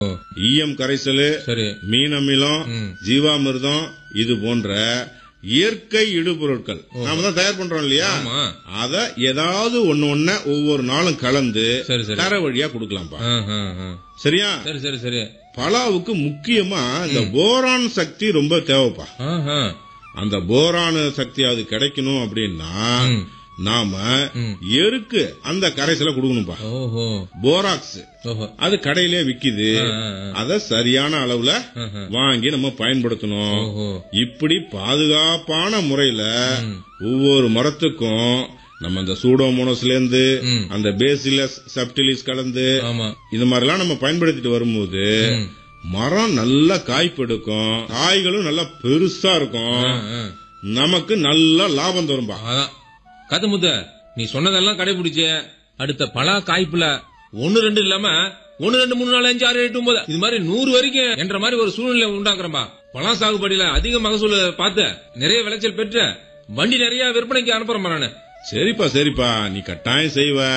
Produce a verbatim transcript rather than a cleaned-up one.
ஈயம் கரைசல், மீன் அமிலம், ஜீவாமிர்தம் இது போன்ற இயற்கை இடுபொருட்கள் நாம தான் தயார் பண்றோம் இல்லையா, அத ஏதாவது ஒண்ணு ஒண்ணு ஒவ்வொரு நாளும் கலந்து தர வழியா கொடுக்கலாம்ப்பா. சரியா? சரி சரி சரி. பலாவுக்கு முக்கியமா இந்த போரான் சக்தி ரொம்ப தேவைப்பா. அந்த போரான் சக்தி அது கிடைக்கணும் அப்படின்னா நாம எருக்கு அந்த கரைசலை கொடுக்கணும்பா. போராக்ஸ் அது கடையிலே விக்குது, அத சரியான அளவுல வாங்கி நம்ம பயன்படுத்தணும். இப்படி பாதுகாப்பான முறையில ஒவ்வொரு மரத்துக்கும் நம்ம இந்த சூடோமோனஸ்ல இருந்து அந்த பேசிலஸ் சப்டிலிஸ் கலந்து இந்த மாதிரி எல்லாம் நம்ம பயன்படுத்திட்டு வரும்போது மரம் நல்லா காய்ப்பெடுக்கும், காய்களும் நல்லா பெருசா இருக்கும், நமக்கு நல்ல லாபம் தரும்பா. கதமுத்த நீ சொன்னதெல்லாம் கடைபிடிச்ச அடுத்த பலா காய்ப்புல ஒன்னு ரெண்டு இல்லாம ஒன்னு ரெண்டு மூணு நாலு அஞ்சு ஆறு எட்டு ஒன்பது இது மாதிரி நூறு வரைக்கும் என்ற மாதிரி ஒரு சூழ்நிலை உண்டாக்குறப்பா. பலா சாகுபடியில அதிக மகசூல் பார்த்து நிறைய விளைச்சல் பெற்று வண்டி நிறைய விற்பனைக்கு அனுப்புறேன் நானு. சரிப்பா சரிப்பா, நீ கட்டாயம் செய்வ.